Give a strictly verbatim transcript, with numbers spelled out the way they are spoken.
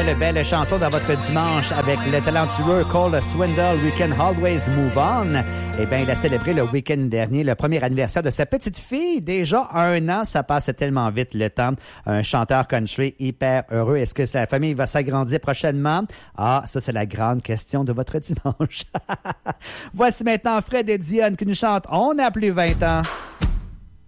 belle, belle chanson dans votre dimanche avec le talentueux Cole Swindle, We Can Always Move On. Eh bien, il a célébré le week-end dernier le premier anniversaire de sa petite fille. Déjà un an, ça passe tellement vite le temps. Un chanteur country hyper heureux. Est-ce que la famille va s'agrandir prochainement? Ah, ça, c'est la grande question de votre dimanche. Voici maintenant Fred et Dionne qui nous chantent « On n'a plus vingt ans ».